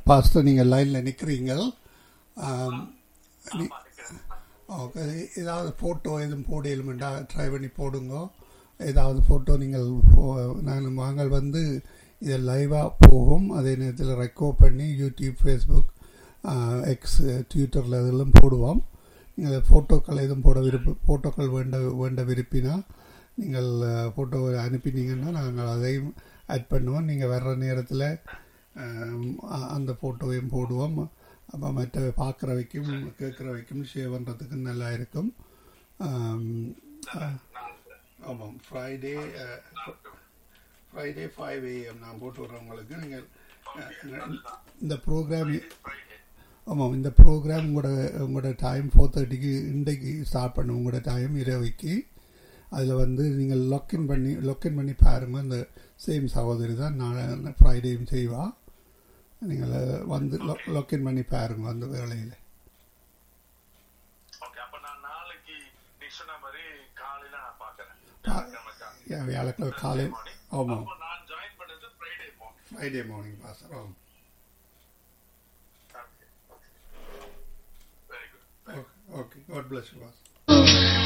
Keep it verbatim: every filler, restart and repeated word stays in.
Pastor நீங்கள் லைனில் நிற்கிறீங்க. ஓகே, ஏதாவது ஃபோட்டோ எதுவும் போடலுமெண்டா ட்ரை பண்ணி போடுங்க. ஏதாவது ஃபோட்டோ நீங்கள் நான் நாங்கள் வந்து இதை லைவாக போகும், அதே நேரத்தில் ரெக்கார்ட் பண்ணி யூடியூப், ஃபேஸ்புக், எக்ஸ், ட்விட்டரில் இதெல்லாம் போடுவோம். நீங்கள் ஃபோட்டோக்கள் எதுவும் போட விருப்ப ஃபோட்டோக்கள் வேண்ட வேண்ட விருப்பினா நீங்கள் ஃபோட்டோ அனுப்பினீங்கன்னா நாங்கள் அதையும் ஆட் பண்ணுவோம். நீங்கள் வர்ற நேரத்தில் அந்த ஃபோட்டோவையும் போடுவோம். அப்போ மற்ற பார்க்குற வைக்கும் கேட்குற வைக்கும் ஷேர் பண்ணுறதுக்கு நல்லா இருக்கும். ஆமாம், ஃப்ரைடே ஃப்ரைடே ஃபைவ் ஏஎம் நான் போட்டு விட்றவங்களுக்கு நீங்கள் இந்த ப்ரோக்ராம் ஆமாம் இந்த ப்ரோக்ராம் உங்களோட உங்களோட டைம் ஃபோர் தேர்ட்டிக்கு இன்றைக்கு ஸ்டார்ட் பண்ணுவோம். உங்களோட டைம் இரவைக்கு அதில் வந்து நீங்கள் லாக்இன் பண்ணி லாக்இன் பண்ணி பாருங்கள். இந்த சேம் சகோதரி தான் நான் ஃப்ரைடேயும் செய்வா. நீங்கள் வந்து லாக்இன் பண்ணி பாருங்க அந்த வேலையில். வியாழக்கிழமை காலை ஆமாம் ஃப்ரைடே மார்னிங் பாஸ்டர். ஆமாம், okay, God bless you pastor.